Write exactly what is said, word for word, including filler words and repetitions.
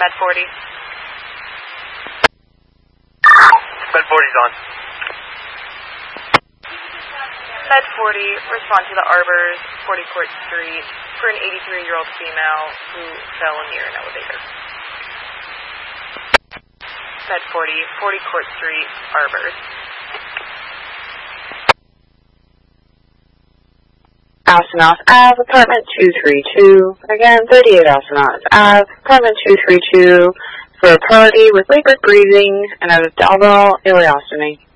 Med forty. Med forty's on. Med forty, respond to the Arbors, forty Court Street, for an eighty-three-year-old female who fell near an elevator. Med forty, forty Court Street, Arbors. Astronauts Ave, apartment two three two. Again, thirty-eight Astronauts Ave, apartment two three two, for a party with labor breathing and a abdominal ileostomy.